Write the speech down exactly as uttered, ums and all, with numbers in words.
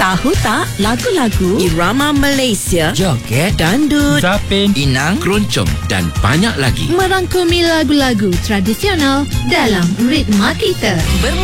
Tahu tak lagu-lagu irama Malaysia, joget, dandut, Zapin, inang, keroncong dan banyak lagi. Merangkumi lagu-lagu tradisional dalam ritma kita.